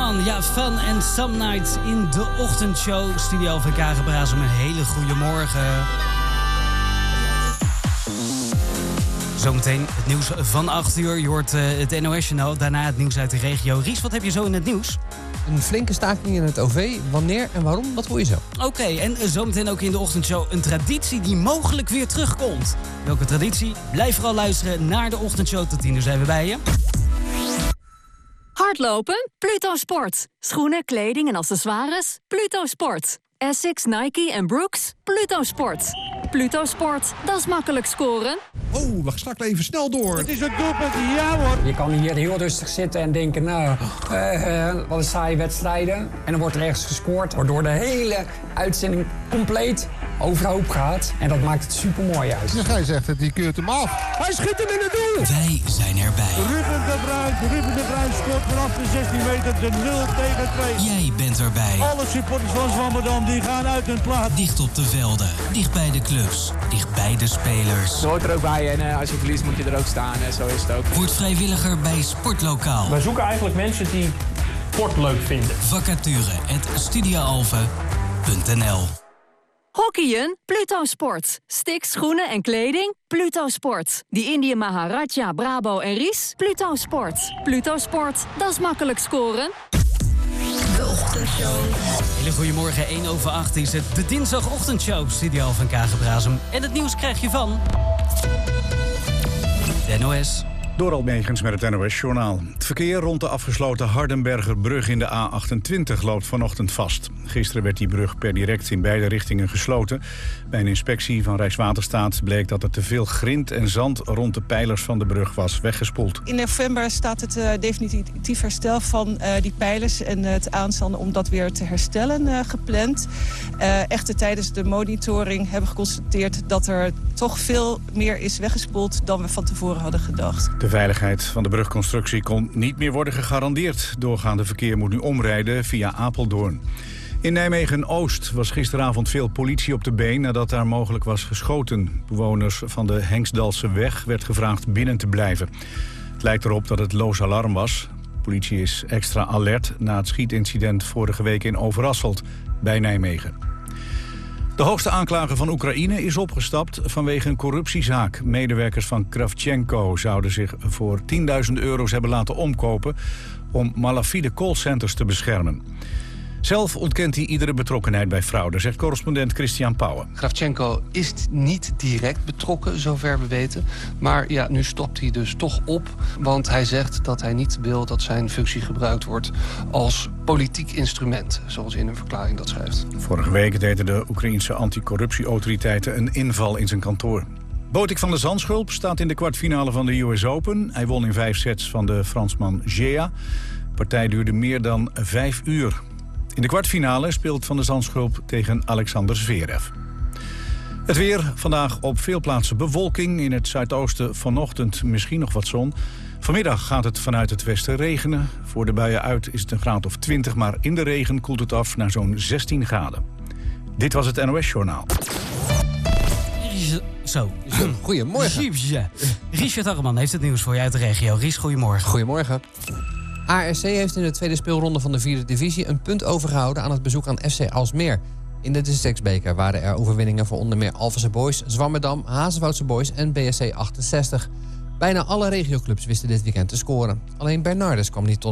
Hartman. Ja, Fun and Some Nights in de ochtendshow. Studio van Kagenbraas, een hele goede morgen. Zometeen het nieuws van 8 uur. Je hoort het NOS-journaal, daarna het nieuws uit de regio. Ries, wat heb je zo in het nieuws? Een flinke staking in het OV. Wanneer en waarom, dat hoor je zo. Oké, en zometeen ook in de ochtendshow een traditie die mogelijk weer terugkomt. Welke traditie? Blijf vooral luisteren naar de ochtendshow. Tot 10 uur zijn we bij je. Hardlopen? Pluto Sport. Schoenen, kleding en accessoires? Pluto Sport. Essex, Nike en Brooks? Pluto Sport. Pluto Sport, dat is makkelijk scoren. Oh, we schakelen even snel door. Het is een doelpunt, ja hoor. Je kan hier heel rustig zitten en denken, wat een saaie wedstrijden. En dan wordt er ergens gescoord, waardoor de hele uitzending compleet overhoop gaat. En dat maakt het supermooi juist. Ja, jij zegt het, die keurt hem af. Hij schiet hem in het doel. Wij zijn erbij. Ruben de Bruin scoort vanaf de 16 meter de 0-2. Jij bent erbij. Alle supporters van Zwammerdam die gaan uit hun plaats. Dicht op de velden, dicht bij de clubs, dicht bij de spelers. Je hoort er ook bij en als je verliest moet je er ook staan. En zo is het ook. Word vrijwilliger bij Sportlokaal. Wij zoeken eigenlijk mensen die sport leuk vinden. Vacature@studioalve.nl. Hockeyen? Pluto Sport. Sticks, schoenen en kleding? Pluto Sport. Die Indië Maharaja, Brabo en Ries? Pluto Sport. Pluto Sport, dat is makkelijk scoren. De ochtendshow. Hele goedemorgen, 1:08 is het. De dinsdagochtendshow, Studio van Kagenbraasem. En het nieuws krijg je van de NOS. Door Almegens met het NOS-journaal. Het verkeer rond de afgesloten Hardenbergerbrug in de A28 loopt vanochtend vast. Gisteren werd die brug per direct in beide richtingen gesloten. Bij een inspectie van Rijkswaterstaat bleek dat er te veel grind en zand rond de pijlers van de brug was weggespoeld. In november staat het definitief herstel van die pijlers en het aanstanden om dat weer te herstellen gepland. Echter tijdens de monitoring hebben we geconstateerd dat er toch veel meer is weggespoeld dan we van tevoren hadden gedacht. De veiligheid van de brugconstructie kon niet meer worden gegarandeerd. Doorgaande verkeer moet nu omrijden via Apeldoorn. In Nijmegen-Oost was gisteravond veel politie op de been nadat daar mogelijk was geschoten. Bewoners van de Henksdalse weg werd gevraagd binnen te blijven. Het lijkt erop dat het loos alarm was. De politie is extra alert na het schietincident vorige week in Overasselt bij Nijmegen. De hoogste aanklager van Oekraïne is opgestapt vanwege een corruptiezaak. Medewerkers van Kravchenko zouden zich voor €10.000 hebben laten omkopen om malafide callcenters te beschermen. Zelf ontkent hij iedere betrokkenheid bij fraude, zegt correspondent Christian Pauwen. Kravchenko is niet direct betrokken, zover we weten. Maar ja, nu stopt hij dus toch op. Want hij zegt dat hij niet wil dat zijn functie gebruikt wordt als politiek instrument. Zoals hij in een verklaring dat schrijft. Vorige week deden de Oekraïense anticorruptieautoriteiten een inval in zijn kantoor. Botik van der Zandschulp staat in de kwartfinale van de US Open. Hij won in 5 sets van de Fransman Gea. De partij duurde meer dan 5 uur. In de kwartfinale speelt Van der Zandschulp tegen Alexander Zverev. Het weer, vandaag op veel plaatsen bewolking. In het zuidoosten vanochtend misschien nog wat zon. Vanmiddag gaat het vanuit het westen regenen. Voor de buien uit is het een graad of 20, maar in de regen koelt het af naar zo'n 16 graden. Dit was het NOS-journaal. Goedemorgen. Richard Hartman heeft het nieuws voor je uit de regio. Ries, goedemorgen. Goedemorgen. ARC heeft in de tweede speelronde van de 4e divisie een punt overgehouden aan het bezoek aan FC Aalsmeer. In de districtsbeker waren er overwinningen voor onder meer Alphense Boys, Zwammerdam, Hazenwoudse Boys en BSC 68. Bijna alle regioclubs wisten dit weekend te scoren. Alleen Bernardus kwam niet tot